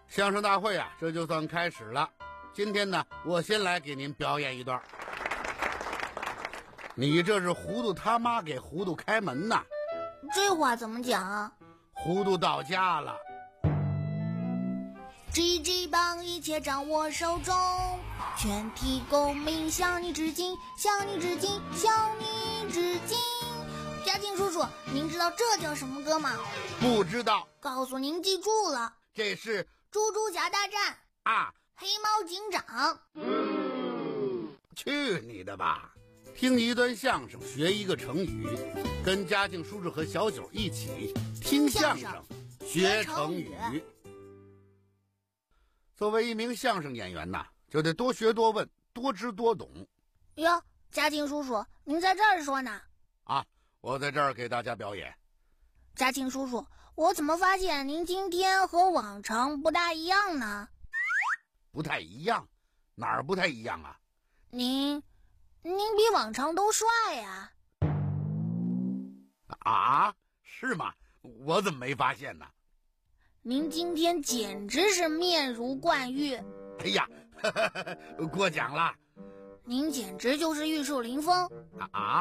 相声大会啊，这就算开始了。今天呢，我先来给您表演一段。你这是糊涂他妈给糊涂开门呐！ 这话怎么讲啊？ 糊涂到家了。 GG 棒一切掌握手中，全体公民向你致敬，向你致敬，向你致敬。嘉庆叔叔，您知道这叫什么歌吗？ 不知道。 告诉您记住了， 这是猪猪侠大战啊， 黑猫警长。 去你的吧！听一段相声，学一个成语，跟嘉庆叔叔和小九一起听相声，学成语。作为一名相声演员呐，就得多学多问，多知多懂。 哟，嘉庆叔叔，您在这儿说呢？ 啊，我在这儿给大家表演。 嘉庆叔叔，我怎么发现您今天和往常不大一样呢？ 不太一样？哪儿不太一样啊？ 您比往常都帅呀！ 啊，是吗？我怎么没发现呢？ 您今天简直是面如冠玉。 哎呀，过奖了。 您简直就是玉树临风。 啊。